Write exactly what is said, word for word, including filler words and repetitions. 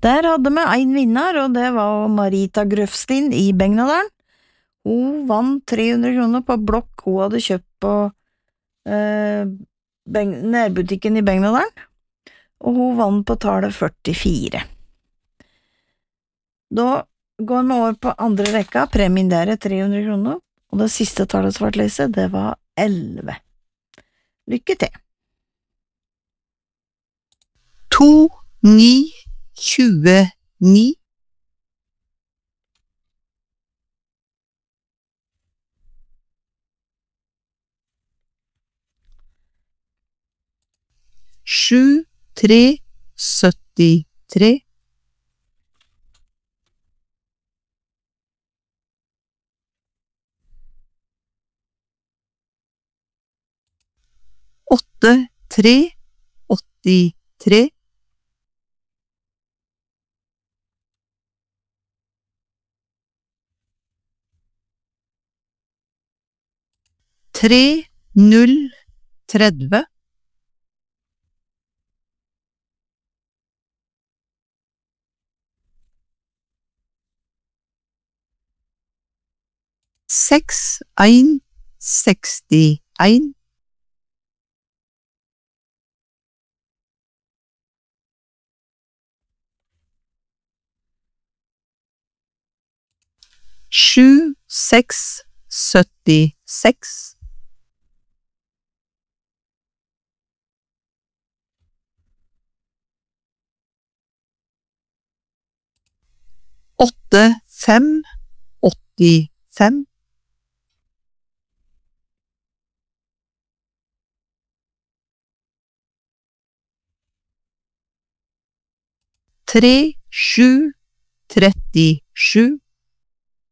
Der hadde vi en vinner, og det var Marita Grøfslin i Begnadalen. Hun vant tre hundre kroner på blokk hun hadde kjøpt på eh, Beng nærbutikken i Begnadalen, og hun vant på tallet førtifire. Da går vi over på andre rekka, premien der er tre hundre kroner, og det siste tallet som ble lest, det var elleve. Lykke til! To, ni, tjue, ni. Sju, tre, syttitre. Åtte, tre, åttitre. Tre, null, tredve. Seks, ein, sekstien. Sju, seks, syttiseks. Åtte, fem, åttifem. Tre, sju, trettisju.